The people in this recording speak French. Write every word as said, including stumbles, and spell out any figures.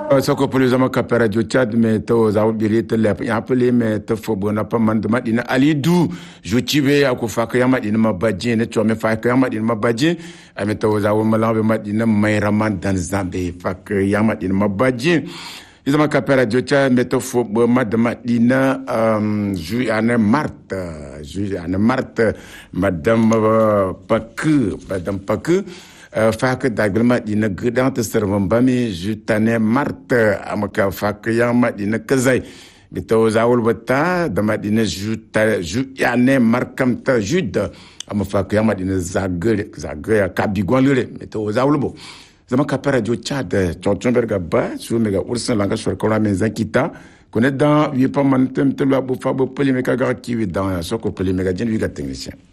soko pole zama kapera jo Tchad me to za ubiri te le ya pele me te fo bona pa man de madina ali du jo tibe ya ko fa ka ya madina mabaji ne to me fa ka ya madina mabaji ame to za wo malabe madina mai raman dan zambe fa ka ya madina mabaji zama kapera jo Tchad me to fo bo mad madina um ju ane mart ju ane mart madame paku madame paku fak dagbel madina gdan te servon bami jutane mart amaka fak ya madina kazai bito zawul bata da madina juta ju yane markam ta juda am fak ya madina zagre zagre kabigwalure bito zawul bo zama kapara jo Tchad tontonberga ba su mega ursan langa sur kola men zakita connaît dans huit pas man tem te lo bu fa bo polémique ga ki dans soko polémique gen wi ga technicien